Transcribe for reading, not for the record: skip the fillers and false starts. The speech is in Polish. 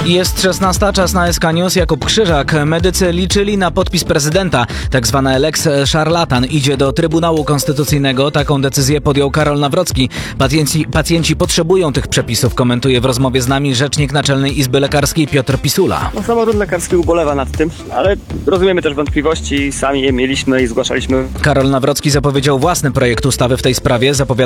Jest 16, czas na SK News. Jakub Krzyżak. Medycy liczyli na podpis prezydenta. Tak zwana lex szarlatan idzie do Trybunału Konstytucyjnego. Taką decyzję podjął Karol Nawrocki. Pacjenci potrzebują tych przepisów, komentuje w rozmowie z nami rzecznik Naczelnej Izby Lekarskiej Piotr Pisula. Samorząd lekarski ubolewa nad tym, ale rozumiemy też wątpliwości. Sami je mieliśmy i zgłaszaliśmy. Karol Nawrocki zapowiedział własny projekt ustawy w tej sprawie. Zapowiada